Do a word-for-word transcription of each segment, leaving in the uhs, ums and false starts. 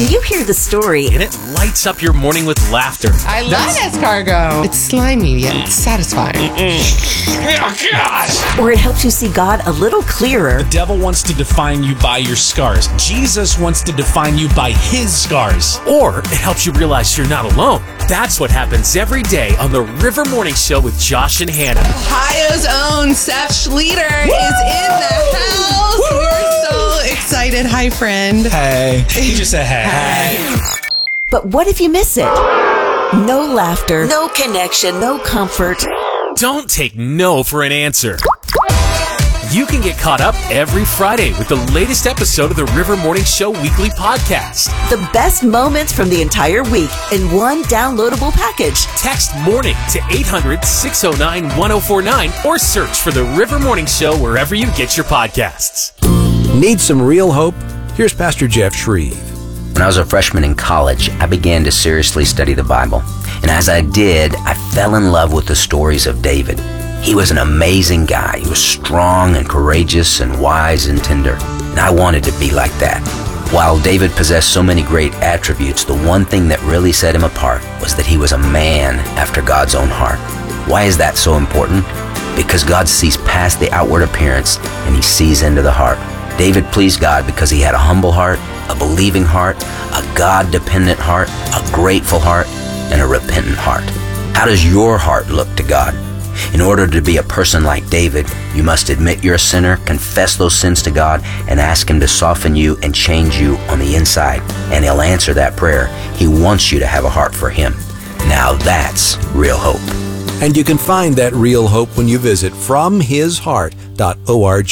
When you hear the story, and it lights up your morning with laughter. I love escargot. It's slimy yet satisfying. Oh, gosh. or it helps you see God a little clearer, The devil wants to define you by your scars. Jesus wants to define you by his scars. Or it helps you realize you're not alone. That's what happens every day on the River Morning Show with Josh and Hannah. Ohio's own Seth Schleter is in the house. Woo! We're so excited. Hi, friend. Hey. He just said hey. Hey. but what if you miss it? No laughter, no connection, no comfort. Don't take no for an answer. You can get caught up every Friday with the latest episode of the River Morning Show weekly podcast. The best moments from the entire week in one downloadable package. Text MORNING to eight hundred, six oh nine, one oh four nine or search for the River Morning Show wherever you get your podcasts. Need some real hope? Here's Pastor Jeff Shreve. When I was a freshman in college, I began to seriously study the Bible. And as I did, I fell in love with the stories of David. He was an amazing guy. He was strong and courageous and wise and tender. And I wanted to be like that. While David possessed so many great attributes, the one thing that really set him apart was that he was a man after God's own heart. Why is that so important? Because God sees past the outward appearance and he sees into the heart. David pleased God because he had a humble heart, a believing heart, a God-dependent heart, a grateful heart, and a repentant heart. How does your heart look to God? In order to be a person like David, you must admit you're a sinner, confess those sins to God, and ask him to soften you and change you on the inside. And he'll answer that prayer. He wants you to have a heart for him. Now that's real hope. And you can find that real hope when you visit from his heart dot org.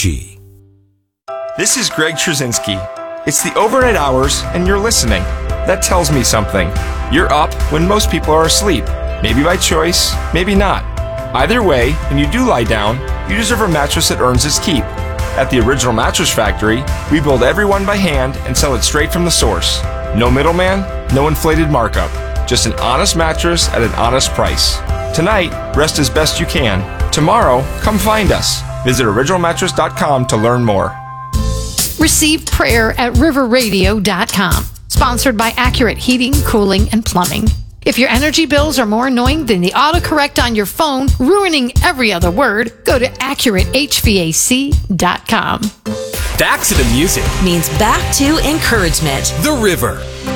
This is Greg Trzynski. It's the overnight hours and you're listening. That tells me something. You're up when most people are asleep. Maybe by choice, maybe not. Either way, when you do lie down, you deserve a mattress that earns its keep. At the Original Mattress Factory, we build every one by hand and sell it straight from the source. No middleman, no inflated markup. Just an honest mattress at an honest price. Tonight, rest as best you can. Tomorrow, come find us. Visit original mattress dot com to learn more. Receive prayer at river radio dot com. Sponsored by Accurate Heating, Cooling, and Plumbing. If your energy bills are more annoying than the autocorrect on your phone, ruining every other word, go to accurate h v a c dot com. Back to the music. Means back to encouragement. The River.